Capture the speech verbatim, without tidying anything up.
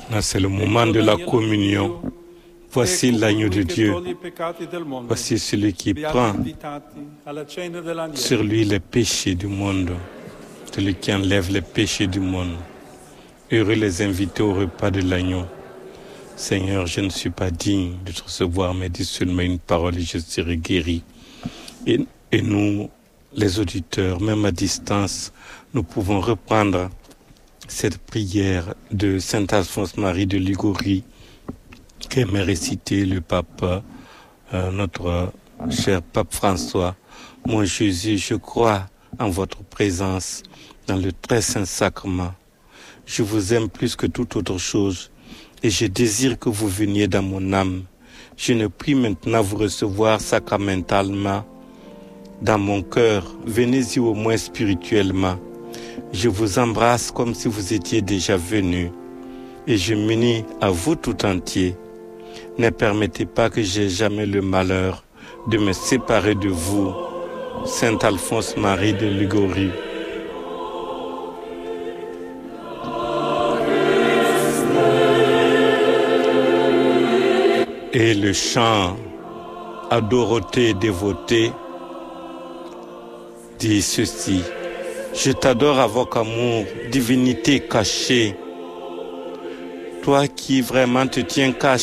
Là, c'est le moment de la communion. Voici l'agneau de Dieu. Voici celui qui prend sur lui les péchés du monde. Celui qui enlève les péchés du monde. Heureux les invités au repas de l'agneau. Seigneur, je ne suis pas digne de te recevoir, mais dis seulement une parole et je serai guéri. Et, et nous, les auditeurs, même à distance, nous pouvons reprendre cette prière de Saint Alphonse Marie de Liguori qu'aimait réciter le pape, euh, notre cher pape François. Mon Jésus, je crois en votre présence dans le très saint sacrement. Je vous aime plus que toute autre chose et je désire que vous veniez dans mon âme. Je ne puis maintenant vous recevoir sacramentalement dans mon cœur. Venez-y au moins spirituellement. Je vous embrasse comme si vous étiez déjà venu et je m'unis à vous tout entier. Ne permettez pas que j'aie jamais le malheur de me séparer de vous, Saint Alphonse Marie de Liguori. Et le chant à Dorothée dévotée dit ceci. Je t'adore avec amour, divinité cachée. Toi qui vraiment te tiens caché.